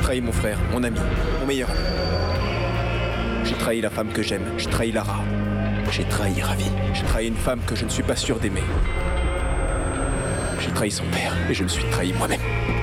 trahi mon frère, mon ami, mon meilleur ami. J'ai trahi la femme que j'aime, j'ai trahi Lara. J'ai trahi Ravi. J'ai trahi une femme que je ne suis pas sûr d'aimer. J'ai trahi son père et je me suis trahi moi-même.